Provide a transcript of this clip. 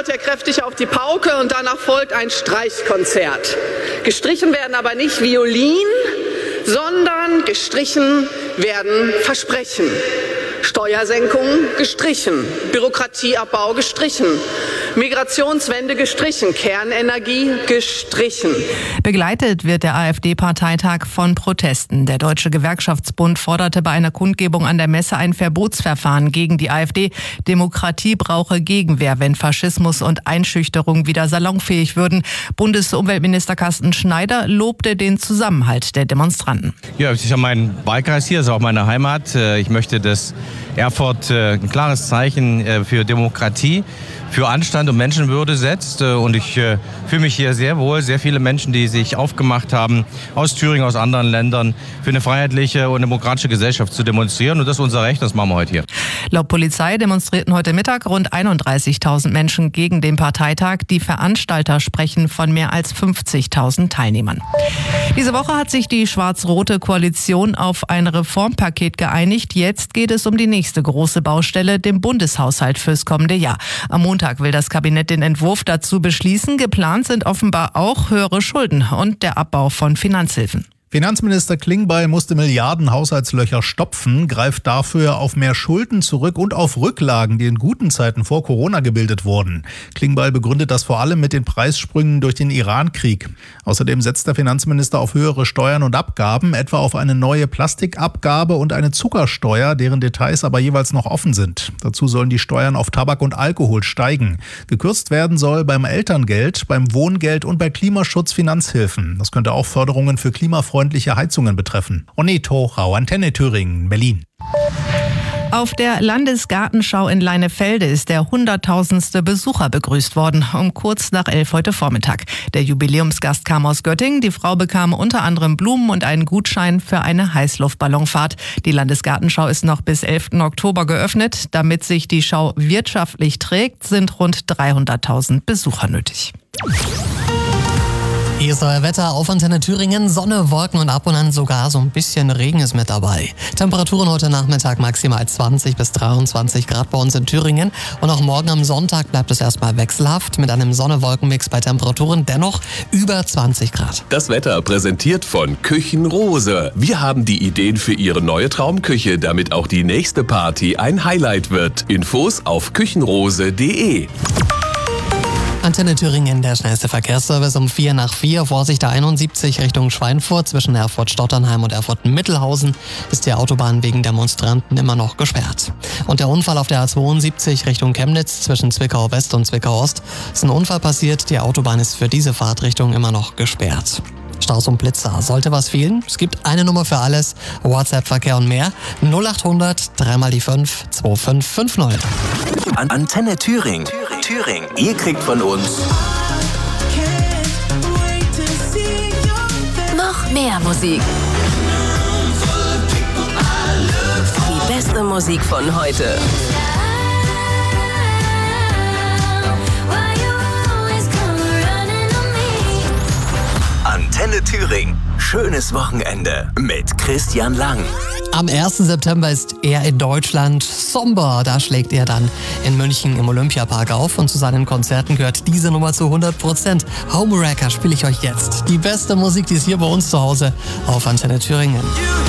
haut er kräftig auf die Pauke und danach folgt ein Streichkonzert. Gestrichen werden aber nicht Violin, sondern gestrichen werden Versprechen. Steuersenkung gestrichen, Bürokratieabbau gestrichen, Migrationswende gestrichen, Kernenergie gestrichen. Begleitet wird der AfD-Parteitag von Protesten. Der Deutsche Gewerkschaftsbund forderte bei einer Kundgebung an der Messe ein Verbotsverfahren gegen die AfD. Demokratie brauche Gegenwehr, wenn Faschismus und Einschüchterung wieder salonfähig würden. Bundesumweltminister Carsten Schneider lobte den Zusammenhalt der Demonstranten. Ja, es ist ja mein Wahlkreis hier, ist auch meine Heimat. Ich möchte, dass Erfurt ein klares Zeichen für Demokratie, für Anstand und Menschenwürde setzt. Und ich fühle mich hier sehr wohl. Sehr viele Menschen, die sich aufgemacht haben, aus Thüringen, aus anderen Ländern, für eine freiheitliche und demokratische Gesellschaft zu demonstrieren. Und das ist unser Recht, das machen wir heute hier. Laut Polizei demonstrierten heute Mittag rund 31.000 Menschen gegen den Parteitag. Die Veranstalter sprechen von mehr als 50.000 Teilnehmern. Diese Woche hat sich die schwarz-rote Koalition auf ein Reformpaket geeinigt. Jetzt geht es um die nächste große Baustelle, den Bundeshaushalt fürs kommende Jahr. Am Montag will das Kabinett den Entwurf dazu beschließen. Geplant sind offenbar auch höhere Schulden und der Abbau von Finanzhilfen. Finanzminister Klingbeil musste Milliarden Haushaltslöcher stopfen, greift dafür auf mehr Schulden zurück und auf Rücklagen, die in guten Zeiten vor Corona gebildet wurden. Klingbeil begründet das vor allem mit den Preissprüngen durch den Iran-Krieg. Außerdem setzt der Finanzminister auf höhere Steuern und Abgaben, etwa auf eine neue Plastikabgabe und eine Zuckersteuer, deren Details aber jeweils noch offen sind. Dazu sollen die Steuern auf Tabak und Alkohol steigen. Gekürzt werden soll beim Elterngeld, beim Wohngeld und bei Klimaschutz Finanzhilfen. Das könnte auch Förderungen für klimafreundliche Heizungen betreffen. Onito Rau, Antenne Thüringen, Berlin. Auf der Landesgartenschau in Leinefelde ist der 100.000. Besucher begrüßt worden, um kurz nach 11 heute Vormittag. Der Jubiläumsgast kam aus Göttingen. Die Frau bekam unter anderem Blumen und einen Gutschein für eine Heißluftballonfahrt. Die Landesgartenschau ist noch bis 11. Oktober geöffnet. Damit sich die Schau wirtschaftlich trägt, sind rund 300.000 Besucher nötig. Hier ist euer Wetter auf Antenne Thüringen. Sonne, Wolken und ab und an sogar so ein bisschen Regen ist mit dabei. Temperaturen heute Nachmittag maximal 20 bis 23 Grad bei uns in Thüringen. Und auch morgen am Sonntag bleibt es erstmal wechselhaft mit einem Sonne-Wolken-Mix bei Temperaturen dennoch über 20 Grad. Das Wetter präsentiert von Küchenrose. Wir haben die Ideen für Ihre neue Traumküche, damit auch die nächste Party ein Highlight wird. Infos auf küchenrose.de. Antenne Thüringen, der schnellste Verkehrsservice um 4 nach 4. Vorsicht A71 Richtung Schweinfurt. Zwischen Erfurt-Stotternheim und Erfurt-Mittelhausen ist die Autobahn wegen Demonstranten immer noch gesperrt. Und der Unfall auf der A72 Richtung Chemnitz zwischen Zwickau West und Zwickau Ost ist ein Unfall passiert. Die Autobahn ist für diese Fahrtrichtung immer noch gesperrt. Staus und Blitzer. Sollte was fehlen? Es gibt eine Nummer für alles. WhatsApp-Verkehr und mehr. 0800 3 mal die 5 2550. Antenne Thüringen. Ihr kriegt von uns noch mehr Musik. Die beste Musik von heute. Antenne Thüringen. Schönes Wochenende mit Christian Lang. Am 1. September ist er in Deutschland. Somber, da schlägt er dann in München im Olympiapark auf. Und zu seinen Konzerten gehört diese Nummer zu 100%. Homewrecker spiele ich euch jetzt. Die beste Musik, die ist hier bei uns zu Hause auf Antenne Thüringen.